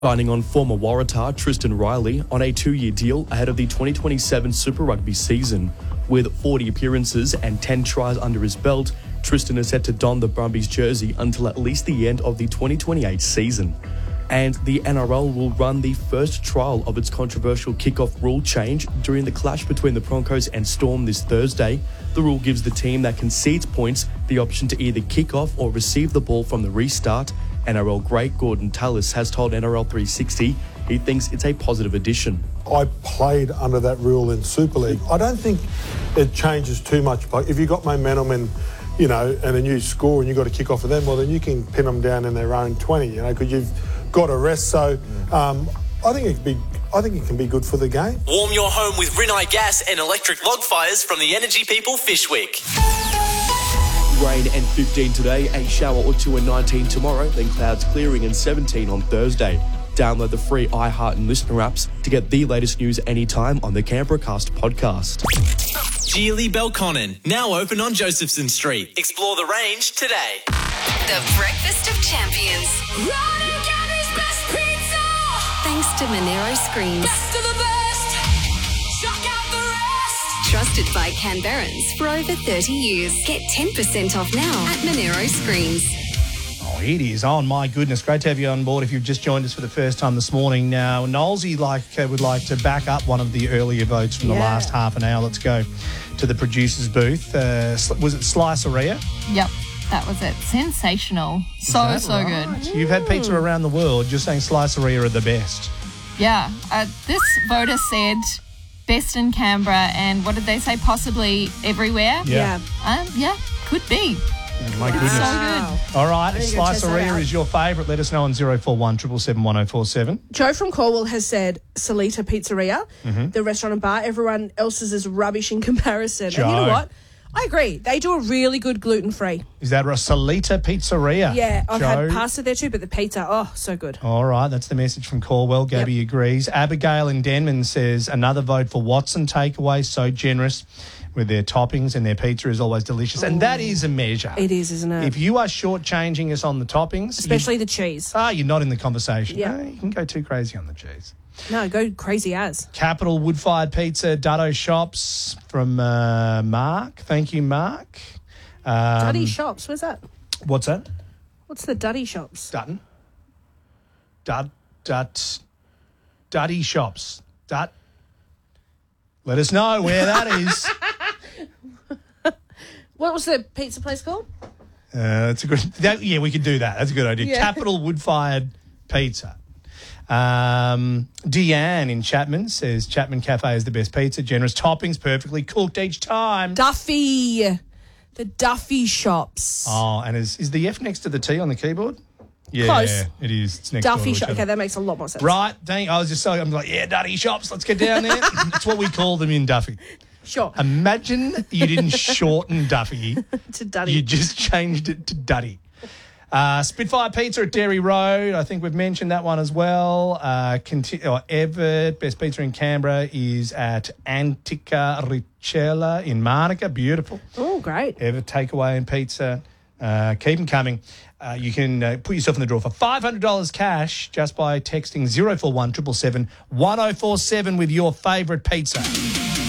Signing on former Waratah Tristan Riley on a 2-year deal ahead of the 2027 Super Rugby season. With 40 appearances and 10 tries under his belt, Tristan is set to don the Brumbies jersey until at least the end of the 2028 season. And the NRL will run the first trial of its controversial kickoff rule change during the clash between the Broncos and Storm this Thursday. The rule gives the team that concedes points the option to either kick off or receive the ball from the restart. NRL great Gordon Tallis has told NRL 360 he thinks it's a positive addition. I played under that rule in Super League. I don't think it changes too much. But if you've got momentum and a new score and you've got to kick off with them, well, then you can pin them down in their own 20, because you've got a rest. So I think it can be good for the game. Warm your home with Rinnai gas and electric log fires from the Energy People Fish Week. Rain and 15 today, a shower or two and 19 tomorrow, then clouds clearing and 17 on Thursday. Download the free iHeart and Listener apps to get the latest news anytime on the Canberra Cast podcast. Geely Belconnen, now open on Josephson Street. Explore the range today. The Breakfast of Champions. Ryan Gabby's best pizza. Thanks to Monero Screens. Best of the best. Chuck out the rest. Trusted by Canberrans for over 30 years. Get 10% off now at Monero Screens. Oh, it is on. My goodness, great to have you on board if you've just joined us for the first time this morning. Now, Knowlesy would like to back up one of the earlier votes from the last half an hour. Let's go to the producer's booth. Was it Sliceria? Yep, that was it. Sensational. So right? Good. You've had pizza around the world. You're saying Sliceria are the best. Yeah. This voter said best in Canberra, and what did they say? Possibly everywhere? Yeah. Yeah, could be. Oh, my goodness. So good. All right, Sliceria is your favourite. Let us know on 041 777 1047. Joe from Corwell has said Salita Pizzeria, the restaurant and bar. Everyone else's is rubbish in comparison. Joe. And you know what? I agree. They do a really good gluten-free. Is that a Salita Pizzeria? Yeah, I've Joe? had pasta there too, but the pizza, so good. All right, that's the message from Corwell. Gabby agrees. Abigail in Denman says another vote for Watson Takeaway, so generous with their toppings, and their pizza is always delicious. And that is a measure. It is, isn't it? If you are shortchanging us on the toppings... Especially the cheese. You're not in the conversation. Yeah. No, you can go too crazy on the cheese. No, go crazy as. Capital Wood-Fired Pizza, Dutto Shops from Mark. Thank you, Mark. Duddy Shops, where's that? What's that? What's the Duddy Shops? Dutton. Duddy Shops. Let us know where that is. What was the pizza place called? That's a good... we could do that. That's a good idea. Yeah. Capital Wood-Fired Pizza. Deanne in Chapman says Chapman Cafe is the best pizza. Generous toppings, perfectly cooked each time. Duffy. The Duffy Shops. Oh, and is the F next to the T on the keyboard? Yeah, Close. It is. It's next Duffy to each Shops. other. Okay, that makes a lot more sense. Right. I'm like, Duddy Shops. Let's get down there. That's what we call them in Duffy. Sure. Imagine you didn't shorten Duffy. To Duddy. You just changed it to Duddy. Spitfire Pizza at Dairy Road. I think we've mentioned that one as well. Everett, best pizza in Canberra is at Antica Ricella in Marnica. Beautiful. Oh, great. Everett takeaway and pizza. Keep them coming. You can put yourself in the draw for $500 cash just by texting 041 777 1047 with your favourite pizza.